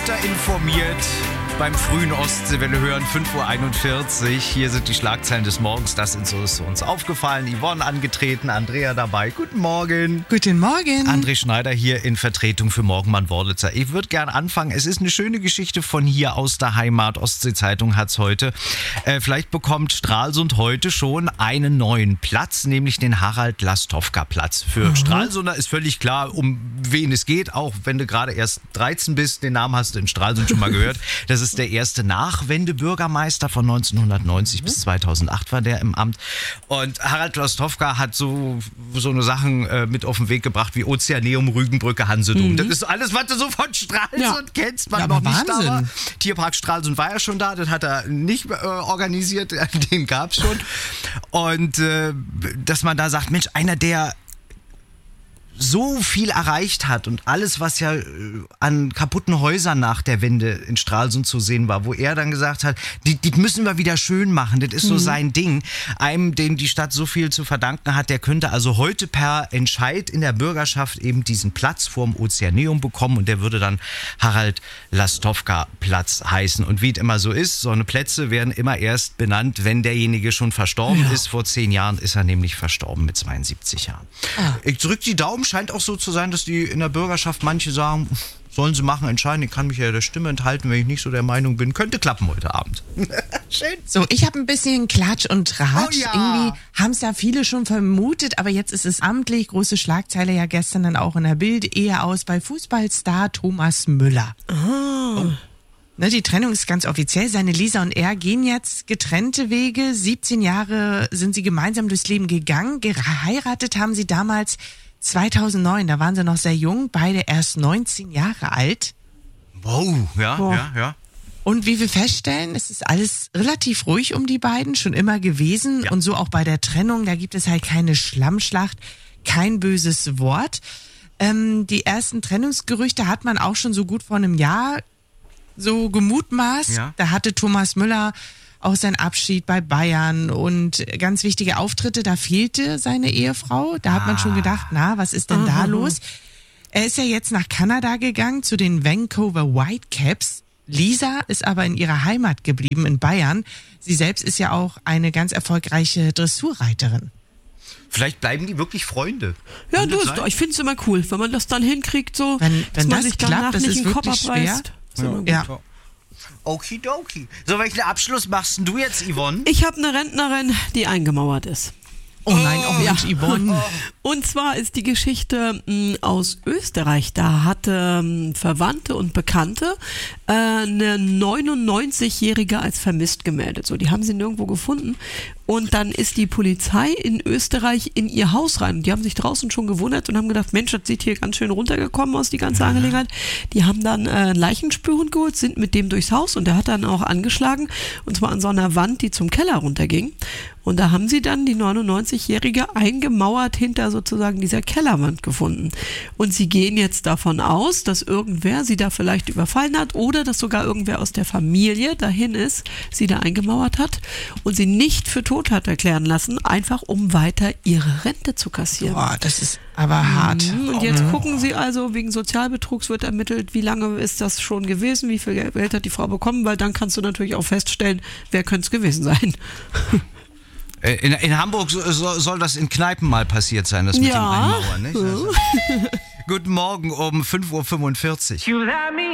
Unterinformiert beim frühen Ostseewelle hören, 5:41 Uhr. Hier sind die Schlagzeilen des Morgens. Das ist uns aufgefallen. Yvonne angetreten, Andrea dabei. Guten Morgen. Guten Morgen. André Schneider hier in Vertretung für Morgenmann Wordlitzer. Ich würde gern anfangen. Es ist eine schöne Geschichte von hier aus der Heimat. Ostsee-Zeitung hat es heute. Vielleicht bekommt Stralsund heute schon einen neuen Platz, nämlich den Harald-Lastowka-Platz. Für Stralsunder ist völlig klar, um wen es geht. Auch wenn du gerade erst 13 bist, den Namen hast du in Stralsund schon mal gehört. Das ist der erste Nachwende-Bürgermeister von 1990 bis 2008 war der im Amt. Und Harald Lastowka hat so eine Sachen mit auf den Weg gebracht wie Ozeaneum, Rügenbrücke, Hansedom. Das ist alles, was du so von Stralsund kennst, was noch nicht da war. Tierpark Stralsund war ja schon da, das hat er nicht organisiert, den gab es schon. Und dass man da sagt, Mensch, einer, der so viel erreicht hat und alles, was ja an kaputten Häusern nach der Wende in Stralsund zu sehen war, wo er dann gesagt hat, die müssen wir wieder schön machen, das ist so sein Ding. Einem, dem die Stadt so viel zu verdanken hat, der könnte also heute per Entscheid in der Bürgerschaft eben diesen Platz vorm Ozeaneum bekommen und der würde dann Harald-Lastowka-Platz heißen. Und wie es immer so ist, so eine Plätze werden immer erst benannt, wenn derjenige schon verstorben ist. Vor 10 Jahren ist er nämlich verstorben mit 72 Jahren. Ich drücke die Daumen. Scheint auch so zu sein, dass die in der Bürgerschaft manche sagen, sollen sie machen, entscheiden. Ich kann mich ja der Stimme enthalten, wenn ich nicht so der Meinung bin. Könnte klappen heute Abend. Schön. So, ich habe ein bisschen Klatsch und Tratsch. Irgendwie haben es ja viele schon vermutet, aber jetzt ist es amtlich. Große Schlagzeile ja gestern dann auch in der Bild. Ehe aus bei Fußballstar Thomas Müller. Ne, die Trennung ist ganz offiziell. Seine Lisa und er gehen jetzt getrennte Wege. 17 Jahre sind sie gemeinsam durchs Leben gegangen. Geheiratet haben sie damals 2009, da waren sie noch sehr jung, beide erst 19 Jahre alt. Wow, ja. Und wie wir feststellen, es ist alles relativ ruhig um die beiden, schon immer gewesen. Ja. Und so auch bei der Trennung, da gibt es halt keine Schlammschlacht, kein böses Wort. Die ersten Trennungsgerüchte hat man auch schon so gut vor einem Jahr so gemutmaßt. Ja. Da hatte Thomas Müller auch sein Abschied bei Bayern und ganz wichtige Auftritte, da fehlte seine Ehefrau. Da hat man schon gedacht, was ist denn da los? Er ist ja jetzt nach Kanada gegangen zu den Vancouver Whitecaps. Lisa ist aber in ihrer Heimat geblieben in Bayern. Sie selbst ist ja auch eine ganz erfolgreiche Dressurreiterin. Vielleicht bleiben die wirklich Freunde. Ja, ich finde es immer cool, wenn man das dann hinkriegt, so, wenn dass man das sich klappt, danach das nicht ist den Kopf wirklich schwer. abreißt. Ja. Okidoki. So, welchen Abschluss machst denn du jetzt, Yvonne? Ich habe eine Rentnerin, die eingemauert ist. Oh nein, Mensch, Yvonne. Und zwar ist die Geschichte aus Österreich. Da hatte Verwandte und Bekannte eine 99-Jährige als vermisst gemeldet. So, die haben sie nirgendwo gefunden. Und dann ist die Polizei in Österreich in ihr Haus rein. Die haben sich draußen schon gewundert und haben gedacht, Mensch, das sieht hier ganz schön runtergekommen aus, die ganze Angelegenheit. Die haben dann Leichenspürhund geholt, sind mit dem durchs Haus und der hat dann auch angeschlagen. Und zwar an so einer Wand, die zum Keller runterging. Und da haben sie dann die 99-Jährige eingemauert hinter sozusagen dieser Kellerwand gefunden. Und sie gehen jetzt davon aus, dass irgendwer sie da vielleicht überfallen hat oder dass sogar irgendwer aus der Familie dahin ist, sie da eingemauert hat und sie nicht für tot hat erklären lassen, einfach um weiter ihre Rente zu kassieren. Boah, das ist aber hart. Und jetzt gucken sie also, wegen Sozialbetrugs wird ermittelt, wie lange ist das schon gewesen, wie viel Geld hat die Frau bekommen, weil dann kannst du natürlich auch feststellen, wer könnte es gewesen sein. In Hamburg soll das in Kneipen mal passiert sein, das mit dem Einmauern, nicht? Also, guten Morgen um 5:45 Uhr.